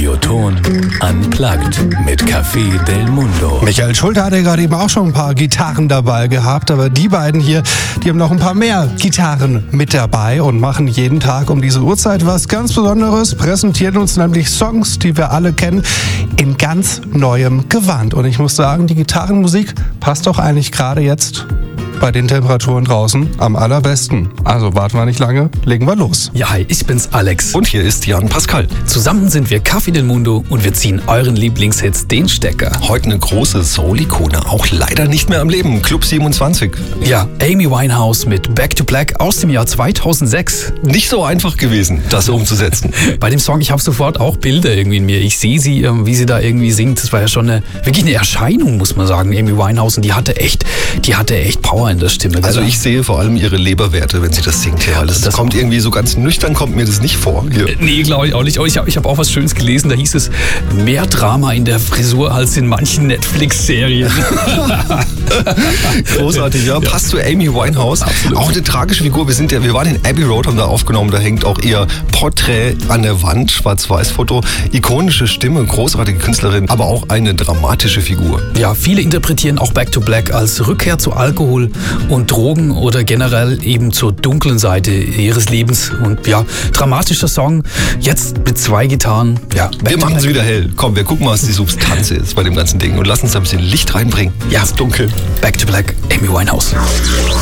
Videoton Unplugged mit Café del Mundo. Michael Schulte hat ja gerade eben auch schon ein paar Gitarren dabei gehabt, aber die beiden hier, die haben noch ein paar mehr Gitarren mit dabei und machen jeden Tag um diese Uhrzeit was ganz Besonderes, präsentieren uns nämlich Songs, die wir alle kennen, in ganz neuem Gewand. Und ich muss sagen, die Gitarrenmusik passt doch eigentlich gerade jetzt bei den Temperaturen draußen am allerbesten. Also warten wir nicht lange, legen wir los. Ja, hi, ich bin's Alex. Und hier ist Jan Pascal. Zusammen sind wir Café del Mundo und wir ziehen euren Lieblingshits den Stecker. Heute eine große Soul-Ikone, auch leider nicht mehr am Leben. Club 27. Ja, Amy Winehouse mit Back to Black aus dem Jahr 2006. Nicht so einfach gewesen, das umzusetzen. Bei dem Song, ich habe sofort auch Bilder irgendwie in mir. Ich sehe sie, wie sie da irgendwie singt. Das war ja schon wirklich eine Erscheinung, muss man sagen, Amy Winehouse. Und die hatte echt Power in der Stimme. Also ich sehe vor allem ihre Leberwerte, wenn sie das singt. Ja, das kommt irgendwie so ganz nüchtern, kommt mir das nicht vor. Hier. Nee, glaube ich auch nicht. Ich habe auch was Schönes gelesen, da hieß es, mehr Drama in der Frisur als in manchen Netflix-Serien. Großartig, ja. Passt zu Amy Winehouse. Absolut. Auch eine tragische Figur. Wir waren in Abbey Road, haben da aufgenommen, da hängt auch ihr Porträt an der Wand, Schwarz-Weiß-Foto. Ikonische Stimme, großartige Künstlerin, aber auch eine dramatische Figur. Ja, viele interpretieren auch Back to Black als Rückkehr zu Alkohol und Drogen oder generell eben zur dunklen Seite ihres Lebens. Und ja, dramatischer Song, jetzt mit 2 Gitarren. Ja, Wir machen es wieder hell. Komm, wir gucken mal, was die Substanz ist bei dem ganzen Ding und lassen uns ein bisschen Licht reinbringen. Ja, ist dunkel. Back to Black, Amy Winehouse.